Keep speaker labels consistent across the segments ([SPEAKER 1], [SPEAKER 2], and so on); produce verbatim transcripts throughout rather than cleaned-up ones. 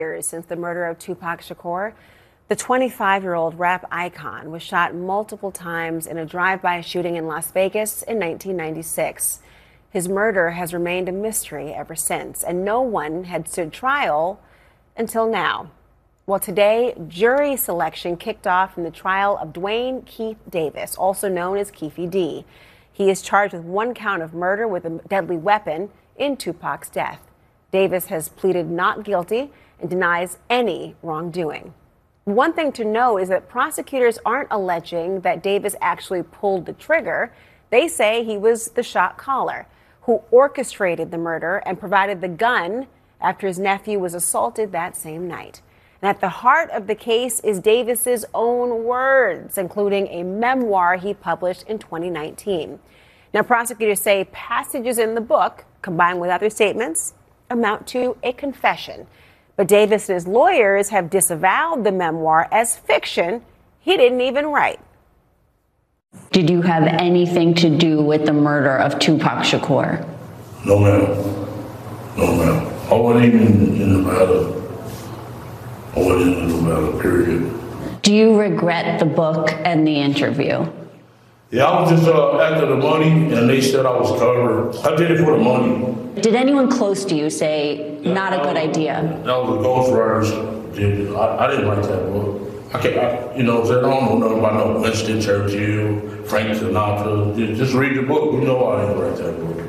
[SPEAKER 1] Years since the murder of Tupac Shakur, the twenty-five-year-old rap icon was shot multiple times in a drive-by shooting in Las Vegas in nineteen ninety-six. His murder has remained a mystery ever since, and no one had stood trial until now. Well, today, jury selection kicked off in the trial of Duane Keith Davis, also known as Keffe D. He is charged with one count of murder with a deadly weapon in Tupac's death. Davis has pleaded not guilty and denies any wrongdoing. One thing to know is that prosecutors aren't alleging that Davis actually pulled the trigger. They say he was the shot caller who orchestrated the murder and provided the gun after his nephew was assaulted that same night. And at the heart of the case is Davis's own words, including a memoir he published in twenty nineteen. Now, prosecutors say passages in the book, combined with other statements, amount to a confession. But Davis and his lawyers have disavowed the memoir as fiction he didn't even write.
[SPEAKER 2] Did you have anything to do with the murder of Tupac Shakur?
[SPEAKER 3] No, ma'am. No, ma'am. I wasn't even in the matter. I wasn't in the matter, period.
[SPEAKER 2] Do you regret the book and the interview?
[SPEAKER 3] Yeah, I was just uh, after the money, and they said I was covered. I did it for the money.
[SPEAKER 2] Did anyone close to you say,
[SPEAKER 3] Yeah,
[SPEAKER 2] not a good
[SPEAKER 3] was,
[SPEAKER 2] idea?
[SPEAKER 3] That was a ghostwriter. Did it. I, I didn't write that book. I can't, I, you know what I'm saying? I don't know nothing about no Winston Churchill, Frank Sinatra. Just, just read the book. You know I didn't write that book.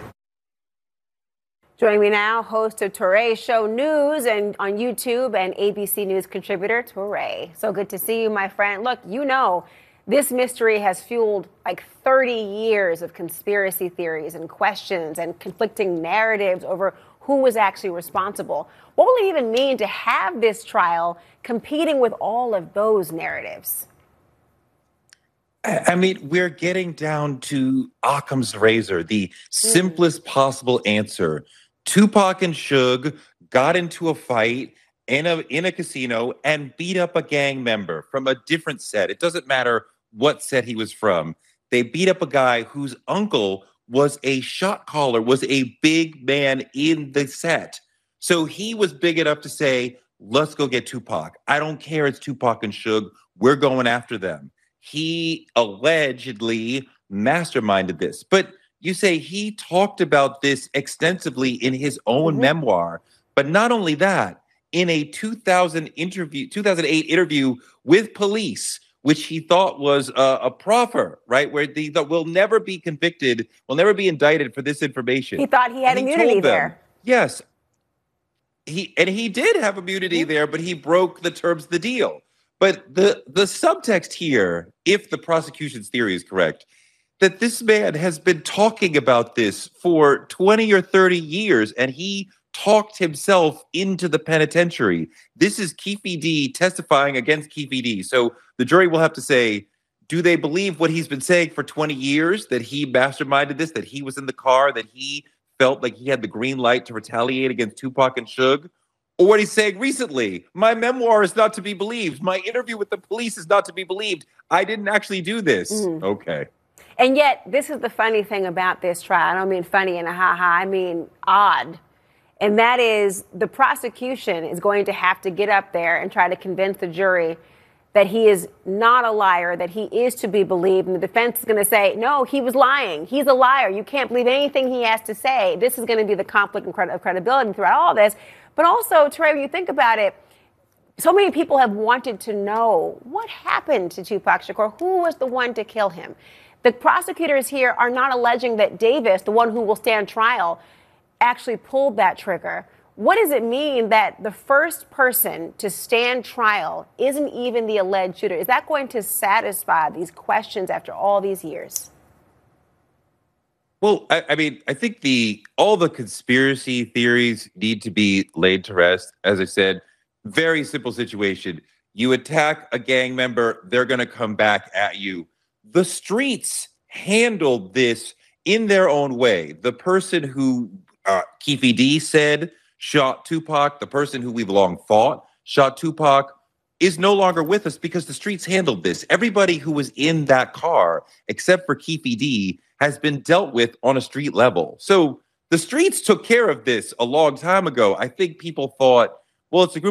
[SPEAKER 1] Joining me now, host of Touré Show News and on YouTube and A B C News contributor, Touré. So good to see you, my friend. Look, you know, this mystery has fueled like thirty years of conspiracy theories and questions and conflicting narratives over who was actually responsible. What will it even mean to have this trial competing with all of those narratives?
[SPEAKER 4] I mean, we're getting down to Occam's razor, the simplest possible answer. Tupac and Suge got into a fight in a in a casino and beat up a gang member from a different set. It doesn't matter what set he was from. They beat up a guy whose uncle was a shot caller, was a big man in the set. So he was big enough to say, let's go get Tupac. I don't care, it's Tupac and Suge. We're going after them. He allegedly masterminded this. But you say he talked about this extensively in his own mm-hmm. memoir. But not only that, in a two thousand interview, two thousand eight interview with police, which he thought was a, a proffer, right? Where he thought will never be convicted, will never be indicted for this information.
[SPEAKER 1] He thought he had and immunity he there.
[SPEAKER 4] Them, yes. He and he did have immunity mm-hmm. there, but he broke the terms of the deal. But the, the subtext here, if the prosecution's theory is correct, that this man has been talking about this for twenty or thirty years, and he talked himself into the penitentiary. This is Keffe D testifying against Keffe D. So the jury will have to say, do they believe what he's been saying for twenty years, that he masterminded this, that he was in the car, that he felt like he had the green light to retaliate against Tupac and Suge? Or what he's saying recently, my memoir is not to be believed. My interview with the police is not to be believed. I didn't actually do this. Mm. Okay.
[SPEAKER 1] And yet, this is the funny thing about this trial. I don't mean funny in a ha-ha. I mean odd. And that is the prosecution is going to have to get up there and try to convince the jury that he is not a liar, that he is to be believed. And the defense is going to say, no, he was lying. He's a liar. You can't believe anything he has to say. This is going to be the conflict of credibility throughout all this. But also, Touré, when you think about it, so many people have wanted to know what happened to Tupac Shakur. Who was the one to kill him? The prosecutors here are not alleging that Davis, the one who will stand trial, actually pulled that trigger. What does it mean that the first person to stand trial isn't even the alleged shooter? Is that going to satisfy these questions after all these years?
[SPEAKER 4] Well, I, I mean, I think the all the conspiracy theories need to be laid to rest. As I said, very simple situation. You attack a gang member, they're going to come back at you. The streets handled this in their own way. The person who uh, Keffe D said shot Tupac, the person who we've long thought shot Tupac, is no longer with us because the streets handled this. Everybody who was in that car, except for Keffe D, has been dealt with on a street level. So the streets took care of this a long time ago. I think people thought, Well, it's a group